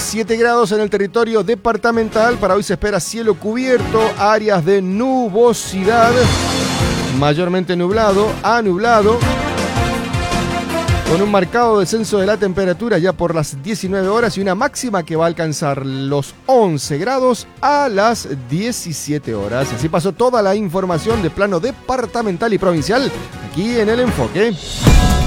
7 grados en el territorio departamental. Para hoy se espera cielo cubierto, áreas de nubosidad, mayormente nublado a nublado, con un marcado descenso de la temperatura ya por las 19 horas y una máxima que va a alcanzar los 11 grados a las 17 horas. Así pasó toda la información de plano departamental y provincial aquí en El Enfoque.